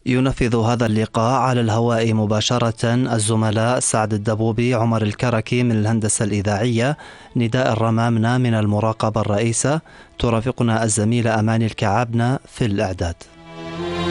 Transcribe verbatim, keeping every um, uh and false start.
ينفذ هذا اللقاء على الهواء مباشرة الزملاء سعد الدبوبي، عمر الكركي من الهندسة الإذاعية، نداء الرمامنة من المراقبة الرئيسة، ترافقنا الزميلة أماني الكعابنة في الإعداد.